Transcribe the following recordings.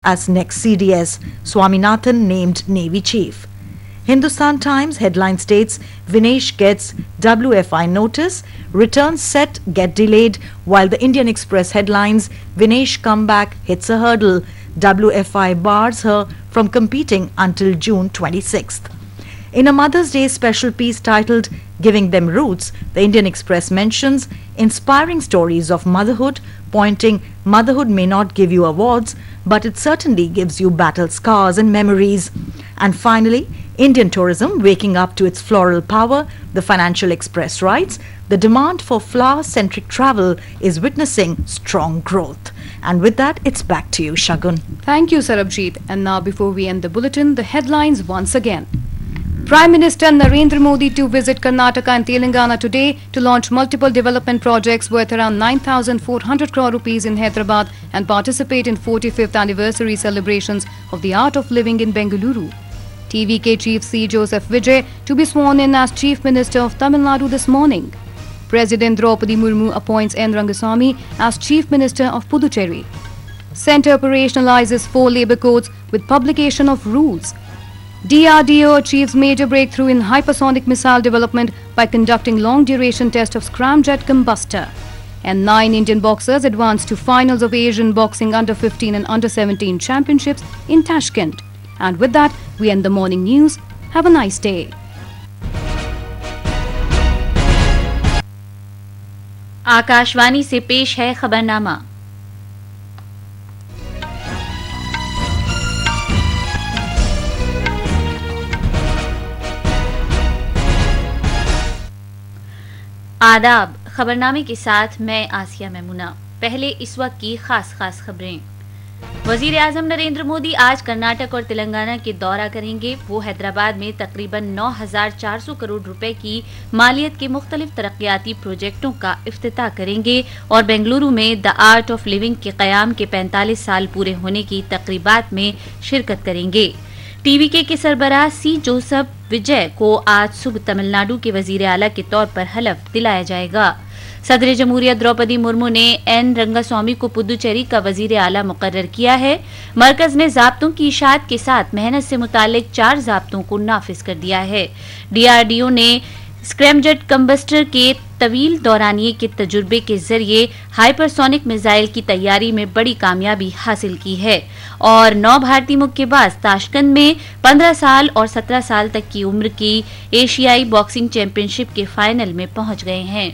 as next CDS. Swaminathan named Navy Chief. Hindustan Times headline states Vinesh gets WFI notice, returns set get delayed, while the Indian Express headlines Vinesh comeback hits a hurdle. WFI bars her from competing until June 26th. In a Mother's Day special piece titled Giving Them Roots, the Indian Express mentions inspiring stories of motherhood, pointing motherhood may not give you awards, but it certainly gives you battle scars and memories. And finally, Indian tourism waking up to its floral power, the Financial Express writes, the demand for flower-centric travel is witnessing strong growth. And with that, it's back to you, Shagun. Thank you, Sarabjit. And now, before we end the bulletin, the headlines once again. Prime Minister Narendra Modi to visit Karnataka and Telangana today to launch multiple development projects worth around 9,400 crore rupees in Hyderabad and participate in 45th anniversary celebrations of the Art of Living in Bengaluru. TVK Chief C. Joseph Vijay to be sworn in as Chief Minister of Tamil Nadu this morning. President Draupadi Murmu appoints N. Rangasamy as Chief Minister of Puducherry. Centre operationalizes 4 labour codes with publication of rules. DRDO achieves major breakthrough in hypersonic missile development by conducting long-duration test of scramjet combustor. And 9 Indian boxers advance to finals of Asian Boxing Under-15 and Under-17 Championships in Tashkent. And with that, we end the morning news. Have a nice day. Akashvani से पेश है खबरनामा। आदाब, खबरनामे के साथ मैं आसिया मेमुना। पहले इस वक्त की खास खबरें। वजीर आजम नरेंद्र मोदी आज कर्नाटक और तेलंगाना के दौरा करेंगे। वो हैदराबाद में तकरीबन 9,400 करोड़ रुपए की मालियत के मुख्तलिफ तरक्याती प्रोजेक्टों का इफ्तिताह करेंगे और बेंगलुरु में द आर्ट ऑफ लिविंग के क़याम के 45 साल पूरे होने की तकरीबात में शिरकत करेंगे। टीवीके के सरबराह सी जोसेफ विजय को आज सुबह तमिलनाडु के वजीर आला के तौर पर हलफ दिलाया जाएगा। सदर जमहूरियत द्रौपदी मुर्मू ने एन रंगास्वामी को पुदुचेरी का वजीर आला मुकर्रर किया है। मरकज ने ज़ाब्तों की इशाअत के साथ मेहनत से मुतालिक 4 ज़ाब्तों को नाफिज कर दिया है। डीआरडीओ ने स्क्रैमजेट कम्बस्टर के तवील दौरानिये के तजुर्बे के जरिए हाइपरसोनिक मिसाइल की तैयारी में बड़ी कामयाबी हासिल की है और 9 भारतीय मुक्केबाज ताशकंद में 15 साल और 17 साल तक की उम्र की एशियाई बॉक्सिंग चैंपियनशिप के फाइनल में पहुंच गए हैं।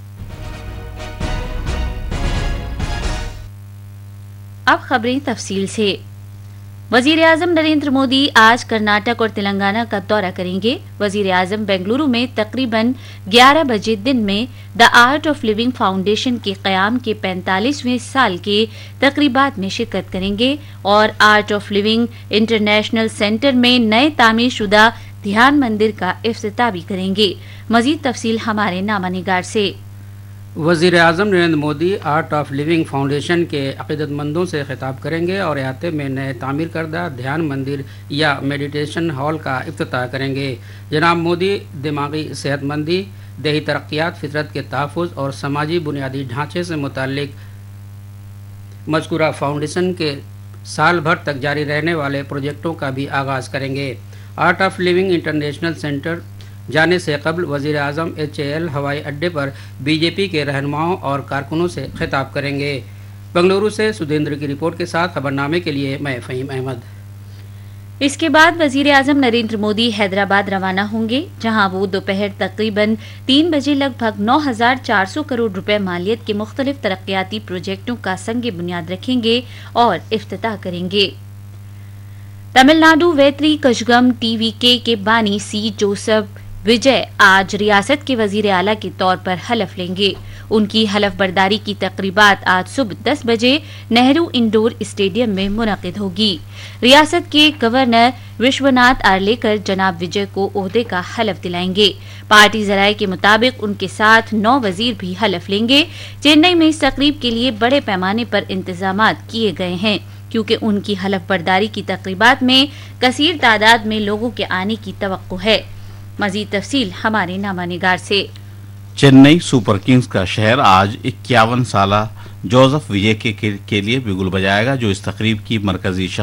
अब खबरें तफसील से। वजीर आजम नरेंद्र मोदी आज कर्नाटक और तेलंगाना का दौरा करेंगे। वजीर आजम बेंगलुरु में तकरीबन 11 बजे दिन में the art of living foundation के क़याम के 45वें साल के तकरीबात में शिरकत करेंगे और art of living international centre में नए तामीर शुदा ध्यान मंदिर का इफ्तिताह भी करेंगे। मजीद तफसील हमारे नामानिगार से। वज़ीर आज़म Narendra Modi art of living foundation के अक़ीदतमंदों से खिताब करेंगे और अहाते में नए तामीर करदा ध्यान मंदिर या मेडिटेशन हॉल का इफ्तिताह करेंगे। जनाब मोदी दिमागी सेहतमंदी, देही तरक्यात, फितरत के तहफ़्फ़ुज़ और समाजी बुनियादी ढांचे से मुताल्लिक मज़कूरा फाउंडेशन के साल भर तक जारी रहने वाले प्रोजेक्टों का भी आगाज़ करेंगे। Art of living international centre जाने से कबल वज़ीर आज़म HAL हवाई अड्डे पर बीजेपी के रहनुमाओं और कारकुनों से खिताब करेंगे। बेंगलुरु से सुधेंद्र की रिपोर्ट के साथ खबरनामे के लिए मैं फ़हीम अहमद। इसके बाद वजीर आजम नरेंद्र मोदी हैदराबाद रवाना होंगे, जहां वो दोपहर तकरीबन 3 बजे लगभग 9,400 करोड़ रुपए मालियत के मुख्तलिफ तरक्याती प्रोजेक्टों का संग बुनियाद रखेंगे और इफ्तिताह करेंगे। तमिलनाडु वेत्री कशगम TVK के बानी सी जोसेफ विजय आज रियासत के वजीर आला के तौर पर हलफ लेंगे। उनकी हलफ बर्दारी की तकरीबात आज सुबह 10 बजे नेहरू इंडोर स्टेडियम में मुनक़िद होगी। रियासत के गवर्नर विश्वनाथ आर्लेकर जनाब विजय को ओहदे का हलफ दिलाएंगे। पार्टी ज़राए के मुताबिक उनके साथ 9 वजीर भी हलफ लेंगे। चेन्नई में इस तकरीब के लिए बड़े पैमाने पर इंतजामात किए गए हैं, क्योंकि उनकी हलफ बर्दारी की तकरीबात में कसीर तादाद में लोगों के आने की तवक्को है। मजीद तफसील हमारे नामानिगार से। चेन्नई सुपर किंग्स का शहर आज 51 साला जोसेफ विजय के लिए बिगुल बजाएगा, जो इस तकरीब की मरकजी